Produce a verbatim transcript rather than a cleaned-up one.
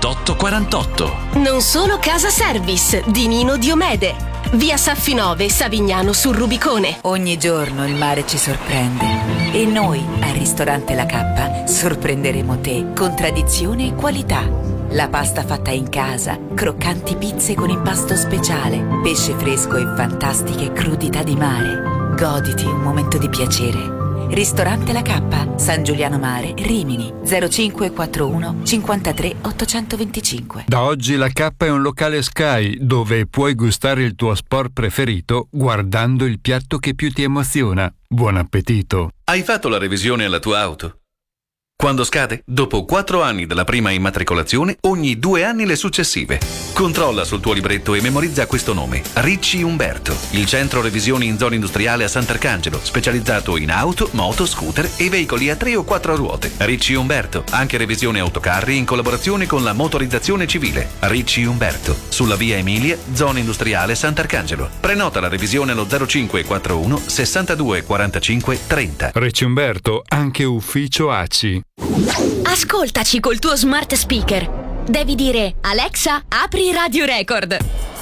quarantotto quarantotto. Non solo casa service di Nino Diomede. Via Saffinove, Savignano sul Rubicone. Ogni giorno il mare ci sorprende e noi al ristorante La Cappa sorprenderemo te con tradizione e qualità. La pasta fatta in casa, croccanti pizze con impasto speciale, pesce fresco e fantastiche crudità di mare. Goditi un momento di piacere. Ristorante La Cappa, San Giuliano Mare, Rimini, zero cinque quattortuno cinquantatré ottocentoventicinque. Da oggi La Cappa è un locale Sky dove puoi gustare il tuo sport preferito guardando il piatto che più ti emoziona. Buon appetito! Hai fatto la revisione alla tua auto? Quando scade? Dopo quattro anni dalla prima immatricolazione, ogni due anni le successive. Controlla sul tuo libretto e memorizza questo nome: Ricci Umberto, il centro revisioni in zona industriale a Sant'Arcangelo, specializzato in auto, moto, scooter e veicoli a tre o quattro ruote. Ricci Umberto, anche revisione autocarri in collaborazione con la motorizzazione civile. Ricci Umberto, sulla via Emilia, zona industriale Sant'Arcangelo. Prenota la revisione allo zero cinque quattortuno sessantadue quarantacinque trenta. Ricci Umberto, anche ufficio A C I. Ascoltaci col tuo smart speaker. Devi dire: Alexa, apri Radio Record.